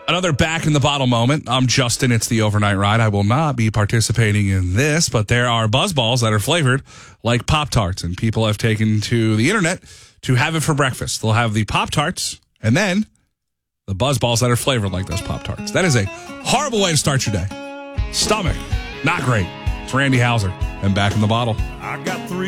Another back in the bottle moment. I'm Justin. It's the overnight ride. I will not be participating in this, but there are BuzzBalls that are flavored like Pop-Tarts, and people have taken to the internet to have it for breakfast. They'll have the Pop-Tarts and then the BuzzBalls that are flavored like those Pop-Tarts. That is a horrible way to start your day. Stomach, not great. It's Randy Hauser and Back in the Bottle. I got 3